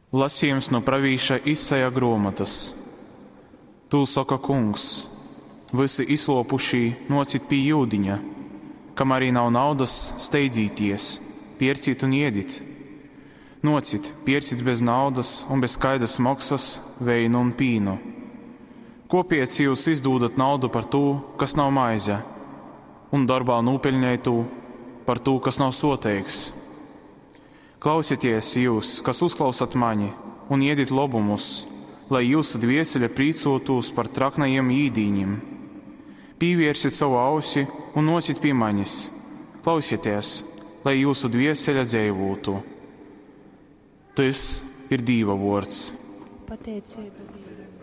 Lasījums no pravīša Isaja grāmatas. Tu saka kungs, visi izlopušī nocit pie jūdiņa, kam arī nav naudas steidzīties, piercīt un iedit. Nocit, piercīt bez naudas un bez skaidras maksas veinu un pīnu. Kopiec jūs izdūdat naudu par to, kas nav maize, un darbā nūpeļņai to par to, kas nav soteiks. Klausieties jūs, kas uzklausat mani, un iedit lobumus, lai jūsu dvieseļa prīcotos par traknajiem īdīņiem. Pīvērsit savu ausi un nosit pie manis. Klausieties, lai jūsu dvieseļa dzeivotu. Tas ir Dieva vārds. Pateicība Dievam.